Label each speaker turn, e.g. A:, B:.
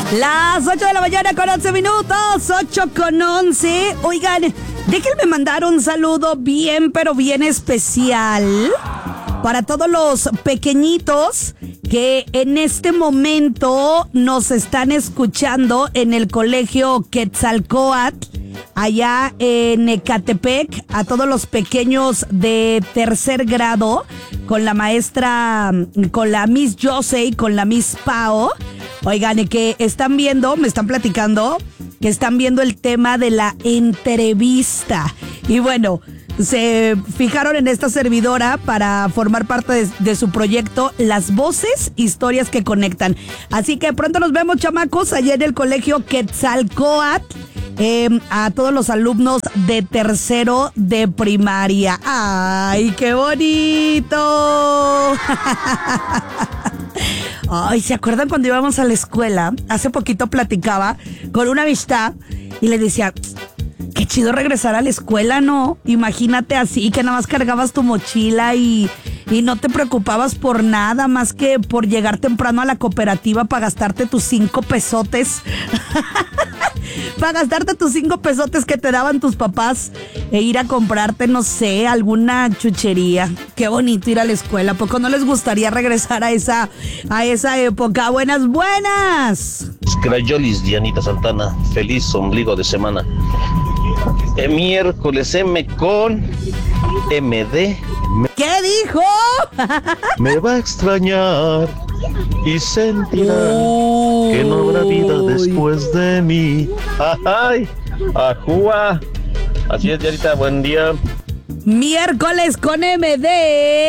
A: Las 8 de la mañana con 11 minutos, 8 con 11. Oigan, déjenme mandar un saludo bien, pero bien especial para todos los pequeñitos que en este momento nos están escuchando en el colegio Quetzalcóatl, allá en Ecatepec, a todos los pequeños de tercer grado, con la maestra, con la Miss Josey, con la Miss Pao. Oigan, que están viendo, me están platicando, que están viendo el tema de la entrevista. Y bueno, se fijaron en esta servidora para formar parte de su proyecto Las Voces, Historias que Conectan. Así que pronto nos vemos, chamacos, allá en el colegio Quetzalcóatl. A todos los alumnos de tercero de primaria. ¡Ay, qué bonito! Ay, ¿se acuerdan cuando íbamos a la escuela? Hace poquito platicaba con una amistad y le decía, qué chido regresar a la escuela, ¿no? Imagínate así, que nada más cargabas tu mochila y no te preocupabas por nada más que por llegar temprano a la cooperativa para gastarte tus 5 pesotes. Para gastarte tus 5 pesotes que te daban tus papás e ir a comprarte, no sé, alguna chuchería. Qué bonito ir a la escuela. ¿A poco no les gustaría regresar a esa época? Buenas.
B: Crayolis, Dianita Santana. Feliz ombligo de semana. Miércoles M con MD.
A: ¿Qué dijo?
B: Me va a extrañar y sentirá que no habrá vida después de mí. ¡Ay! ¡Ajúa! Así es, Dianita, buen día.
A: Miércoles con MD.